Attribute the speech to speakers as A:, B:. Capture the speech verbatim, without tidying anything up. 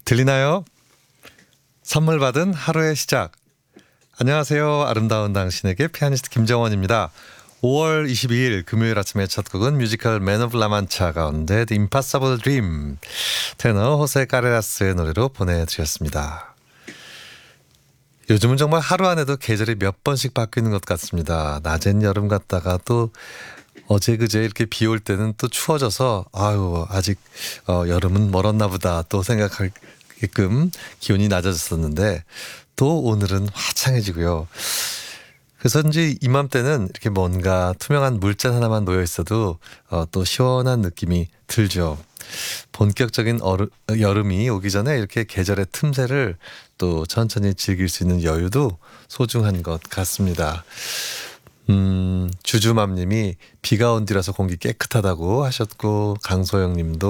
A: 들리나요? 선물 받은 하루의 시작. 안녕하세요. 아름다운 당신에게 피아니스트 김정원입니다. 오월 이십이일 금요일 아침의 첫 곡은 뮤지컬 맨 오브 라만차 가운데 The Impossible Dream 테너 호세 카레라스의 노래로 보내드렸습니다. 요즘은 정말 하루 안에도 계절이 몇 번씩 바뀌는 것 같습니다. 낮엔 여름 같다가 또 어제 그제 이렇게 비 올 때는 또 추워져서 아유 아직 어, 여름은 멀었나 보다 또 생각하게끔 기온이 낮아졌었는데 또 오늘은 화창해지고요. 그래서인지 이맘때는 이렇게 뭔가 투명한 물잔 하나만 놓여 있어도 어, 또 시원한 느낌이 들죠. 본격적인 어르, 여름이 오기 전에 이렇게 계절의 틈새를 또 천천히 즐길 수 있는 여유도 소중한 것 같습니다. 음, 주주맘님이 비가 온 뒤라서 공기 깨끗하다고 하셨고, 강소영님도